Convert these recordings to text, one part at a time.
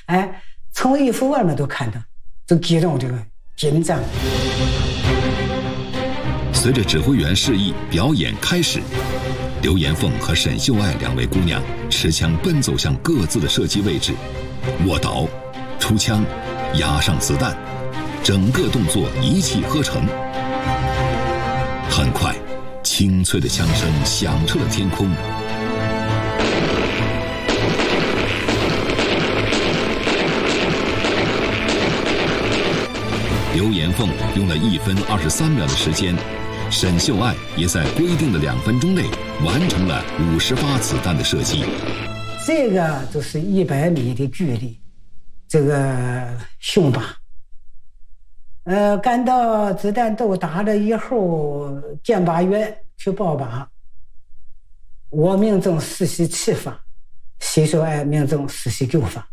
哎，从衣服外面都看到，就激动这个紧张。 随着指挥员示意，表演开始。刘延凤和沈秀爱两位姑娘持枪奔走向各自的射击位置，卧倒、出枪、压上子弹，整个动作一气呵成。很快，清脆的枪声响彻了天空。刘延凤用了1分23秒的时间，沈秀爱也在规定的2分钟内完成了50发子弹的射击。 这个就是100米的距离，这个胸靶。赶到子弹都打了以后，箭靶员去报靶，我命中47发，沈秀爱命中49发。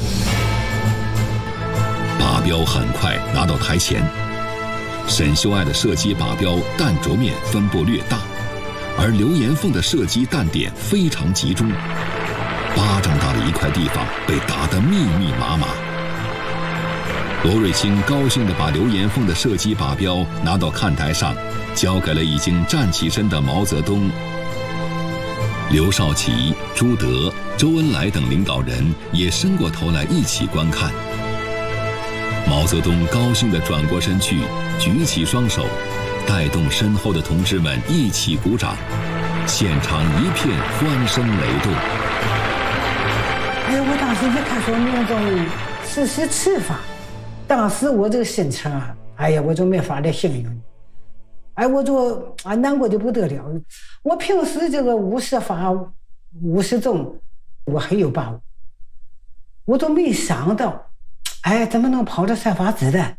靶标很快拿到台前，沈秀爱的射击靶标弹着面分布略大，而刘延凤的射击弹点非常集中，巴掌大的一块地方被打得密密麻麻。罗瑞卿高兴地把刘延凤的射击靶标拿到看台上，交给了已经站起身的毛泽东。刘少奇、朱德、周恩来等领导人也伸过头来一起观看。毛泽东高兴地转过身去，举起双手，带动身后的同志们一起鼓掌，现场一片欢声雷动。 哎，我当时一看说命中47发，当时我这个心情啊，哎呀，我就没法来形容。哎，我就难过的不得了。我平时这个50发50中，我很有把握，我都没想到。哎，怎么能跑着3发子弹？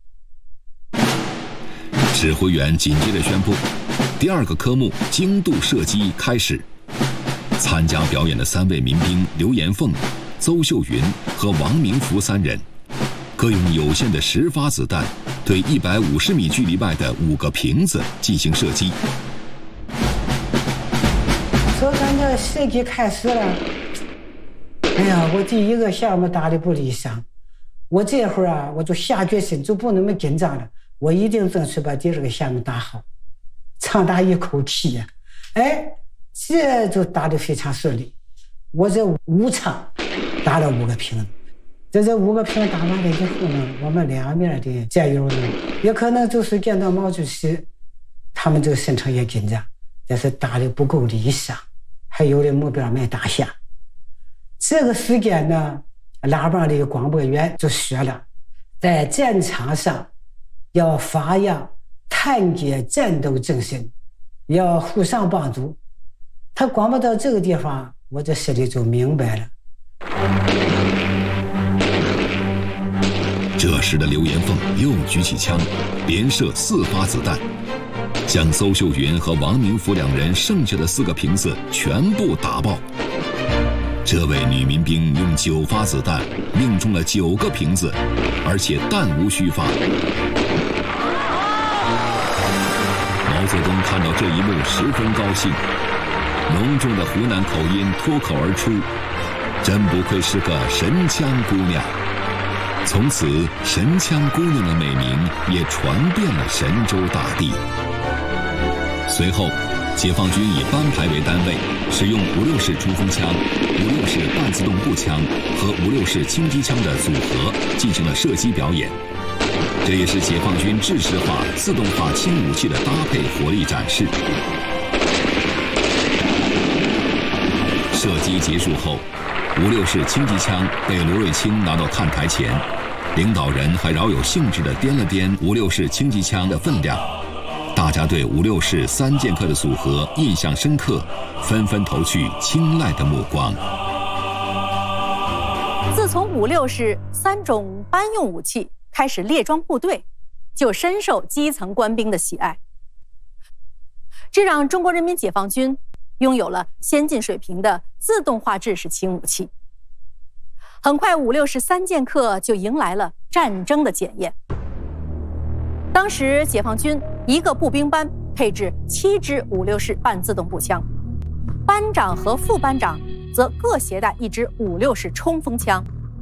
指挥员紧接着宣布，第2个科目精度射击开始。参加表演的3位民兵刘延凤、邹秀云和王明福3人，各用有限的10发子弹对150米距离外的5个瓶子进行射击。 说咱这射击开始了，哎呀，我第1个项目打得不理想。我这会儿啊，我就下决心，就不那么紧张了。我一定争取把第2个项目打好，长打一口气呀！哎，这就打得非常顺利。我这5场打了5个瓶子，这5个瓶打完了以后呢，我们两面的战友呢，也可能就是见到毛主席，他们这个心情也紧张，但是打得不够理想，还有的目标没打下。这个时间呢，喇叭里的广播员就学了，在战场上要发扬团结战斗精神，要互相帮助。他广播到这个地方，我这心里就明白了。 这时的刘延凤又举起枪，连射4发子弹，将邹秀云和王明福2人剩下的4个瓶子全部打爆。这位女民兵用9发子弹命中了9个瓶子，而且弹无虚发。毛泽东看到这一幕十分高兴，浓重的湖南口音脱口而出：“真不愧是个神枪姑娘。”从此，神枪姑娘的美名也传遍了神州大地。随后，解放军以班排为单位，使用56式冲锋枪、56式半自动步枪和56式轻机枪的组合进行了射击表演。这也是解放军制式化、自动化轻武器的搭配火力展示。射击结束后，56式轻机枪被罗瑞卿拿到看台前，领导人还饶有兴致地掂了掂56式轻机枪的分量。大家对56式3剑客的组合印象深刻，纷纷投去青睐的目光。 自从56式3种班用武器开始列装部队，就深受基层官兵的喜爱，这让中国人民解放军拥有了先进水平的自动化制式轻武器。很快，56式3剑客就迎来了战争的检验。当时解放军一个步兵班配置7支56式半自动步枪，班长和副班长则各携带1支56式冲锋枪。